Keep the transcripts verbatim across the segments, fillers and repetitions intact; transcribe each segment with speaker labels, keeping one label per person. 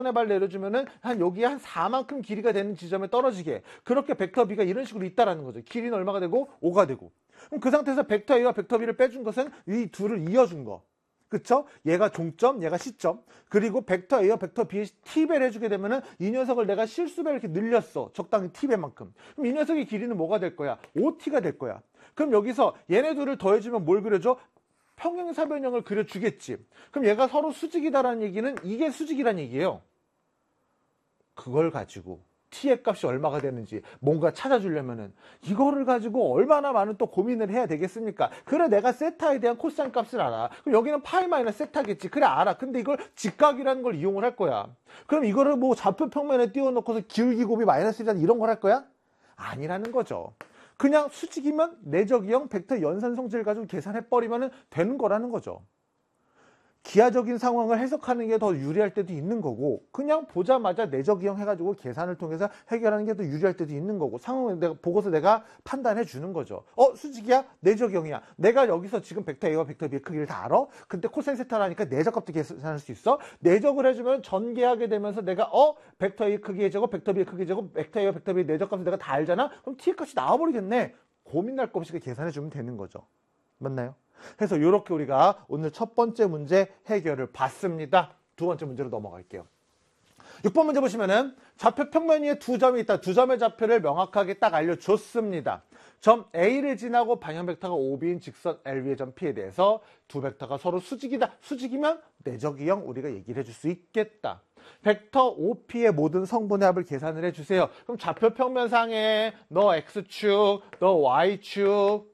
Speaker 1: 발 내려주면은 한 여기에 한 사만큼 길이가 되는 지점에 떨어지게 그렇게 벡터 B가 이런 식으로 있다라는 거죠. 길이는 얼마가 되고 오가 되고. 그럼 그 상태에서 벡터 A와 벡터 B를 빼준 것은 이 둘을 이어준 거. 그쵸? 얘가 종점, 얘가 시점. 그리고 벡터 A와 벡터 B의 t배를 해주게 되면은 이 녀석을 내가 실수배를 이렇게 늘렸어. 적당히 t배만큼. 그럼 이 녀석의 길이는 뭐가 될 거야? 오티가 될 거야. 그럼 여기서 얘네 둘을 더해주면 뭘 그려줘? 평행사변형을 그려주겠지. 그럼 얘가 서로 수직이다라는 얘기는 이게 수직이라는 얘기예요. 그걸 가지고 t의 값이 얼마가 되는지 뭔가 찾아주려면은 이거를 가지고 얼마나 많은 또 고민을 해야 되겠습니까? 그래 내가 세타에 대한 코사인 값을 알아. 그럼 여기는 파이 마이너스 세타겠지. 그래 알아. 근데 이걸 직각이라는 걸 이용을 할 거야. 그럼 이거를 뭐 좌표 평면에 띄워놓고서 기울기 곱이 마이너스 일이라는 이런 걸 할 거야? 아니라는 거죠. 그냥 수직이면 내적이형 벡터 연산 성질을 가지고 계산해버리면 되는 거라는 거죠. 기하적인 상황을 해석하는 게 더 유리할 때도 있는 거고 그냥 보자마자 내적이형 해가지고 계산을 통해서 해결하는 게 더 유리할 때도 있는 거고 상황을 내가 보고서 내가 판단해 주는 거죠. 어? 수직이야? 내적이형이야. 내가 여기서 지금 벡터 A와 벡터 B의 크기를 다 알아? 근데 코사인 세타라니까 내적값도 계산할 수 있어? 내적을 해주면 전개하게 되면서 내가 어? 벡터 A 크기의 제곱, 벡터 B의 크기의 제곱, 벡터 A와 벡터 B의 내적값을 내가 다 알잖아? 그럼 T의 값이 나와버리겠네. 고민할 거 없이 계산해 주면 되는 거죠. 맞나요? 그래서 이렇게 우리가 오늘 첫 번째 문제 해결을 봤습니다. 두 번째 문제로 넘어갈게요. 육 번 문제 보시면은 좌표 평면 위에 두 점이 있다. 두 점의 좌표를 명확하게 딱 알려줬습니다. 점 A를 지나고 방향 벡터가 오비인 직선 L 위의 점 P에 대해서 두 벡터가 서로 수직이다. 수직이면 내적이형 우리가 얘기를 해줄 수 있겠다. 벡터 오피의 모든 성분의 합을 계산을 해주세요. 그럼 좌표 평면상에 너 X축, 너 Y축,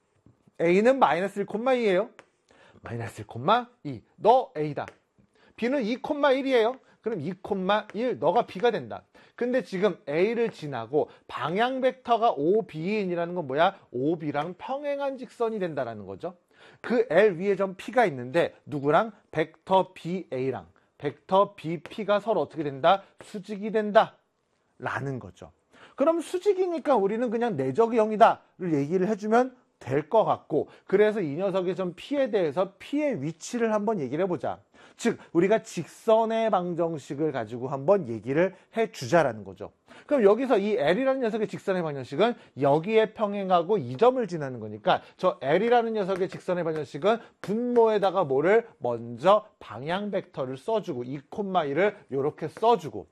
Speaker 1: A는 마이너스 일, 이예요. 마이너스 일, 이. 너 A다. B는 이, 일이에요. 그럼 이, 일. 너가 B가 된다. 근데 지금 A를 지나고 방향 벡터가 오비인이라는 건 뭐야? 오비랑 평행한 직선이 된다라는 거죠. 그 L 위에 점 P가 있는데 누구랑? 벡터 비에이랑 벡터 비피가 서로 어떻게 된다? 수직이 된다. 라는 거죠. 그럼 수직이니까 우리는 그냥 내적이형이다를 얘기를 해주면 될 것 같고 그래서 이 녀석의 점 P에 대해서 P의 위치를 한번 얘기를 해보자. 즉 우리가 직선의 방정식을 가지고 한번 얘기를 해주자라는 거죠. 그럼 여기서 이 L이라는 녀석의 직선의 방정식은 여기에 평행하고 이 점을 지나는 거니까 저 L이라는 녀석의 직선의 방정식은 분모에다가 뭐를 먼저 방향 벡터를 써주고 이, 일을 이렇게 써주고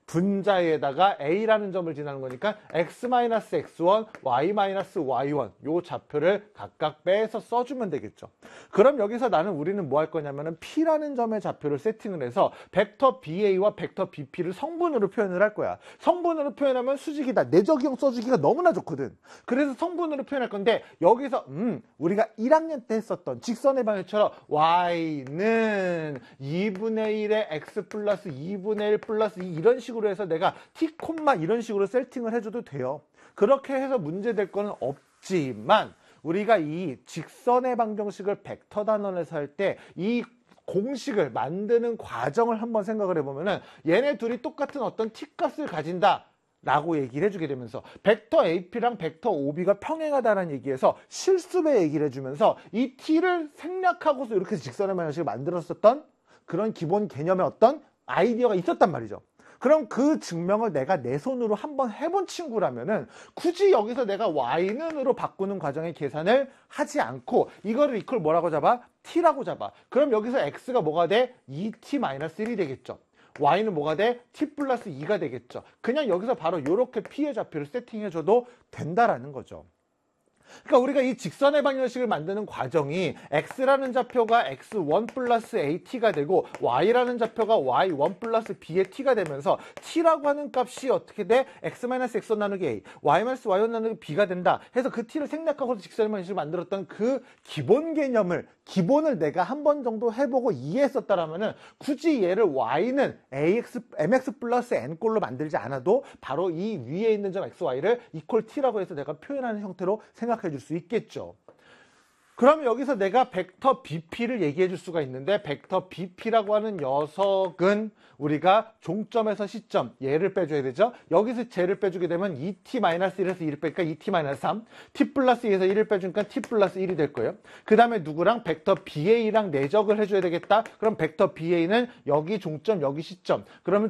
Speaker 1: 분자에다가 A라는 점을 지나는 거니까 X 마이너스 엑스 원, Y 마이너스 와이 원 요 좌표를 각각 빼서 써주면 되겠죠. 그럼 여기서 나는 우리는 뭐 할 거냐면은 P라는 점의 좌표를 세팅을 해서 벡터 비에이와 벡터 비피를 성분으로 표현을 할 거야. 성분으로 표현하면 수직이다. 내적이형 써주기가 너무나 좋거든. 그래서 성분으로 표현할 건데 여기서 음 우리가 일 학년 때 했었던 직선의 방향처럼 Y는 이분의 일에 X 플러스 이분의 일 플러스 이 이런 식으로 해서 내가 T, 이런 식으로 세팅을 해줘도 돼요. 그렇게 해서 문제될 거는 없지만 우리가 이 직선의 방정식을 벡터 단원에서 할 때 이 공식을 만드는 과정을 한번 생각을 해보면은 얘네 둘이 똑같은 어떤 T값을 가진다 라고 얘기를 해주게 되면서 벡터 에이피랑 벡터 오비가 평행하다는 얘기에서 실수배 얘기를 해주면서 이 T를 생략하고서 이렇게 직선의 방정식을 만들었었던 그런 기본 개념의 어떤 아이디어가 있었단 말이죠. 그럼 그 증명을 내가 내 손으로 한번 해본 친구라면은 굳이 여기서 내가 Y는으로 바꾸는 과정의 계산을 하지 않고 이거를 이퀄 뭐라고 잡아? T라고 잡아. 그럼 여기서 X가 뭐가 돼? 이 티 마이너스 일이 되겠죠. Y는 뭐가 돼? T 플러스 이가 되겠죠. 그냥 여기서 바로 이렇게 P의 좌표를 세팅해줘도 된다라는 거죠. 그러니까 우리가 이 직선의 방정식을 만드는 과정이 X라는 좌표가 엑스 원 플러스 에이티가 되고 Y라는 좌표가 와이 원 플러스 비의 T가 되면서 T라고 하는 값이 어떻게 돼? X 마이너스 엑스 원 나누기 A, Y 마이너스 와이 원 나누기 B가 된다. 해서 그 T를 생략하고 직선의 방정식을 만들었던 그 기본 개념을 기본을 내가 한 번 정도 해보고 이해했었다라면은 굳이 얘를 Y는 에이엑스, 엠엑스 플러스 N꼴로 만들지 않아도 바로 이 위에 있는 점 엑스 와이를 이퀄 T라고 해서 내가 표현하는 형태로 생각해 줄 수 있겠죠. 그럼 여기서 내가 벡터 비피를 얘기해 줄 수가 있는데 벡터 비피라고 하는 녀석은 우리가 종점에서 시점 얘를 빼줘야 되죠. 여기서 쟤를 빼주게 되면 이 티 마이너스 일에서 일을 빼니까 이 티 마이너스 삼, T 플러스 이에서 일을 빼주니까 T 플러스 일이 될 거예요. 그 다음에 누구랑 벡터 비에이랑 내적을 해줘야 되겠다. 그럼 벡터 비에이는 여기 종점 여기 시점 그러면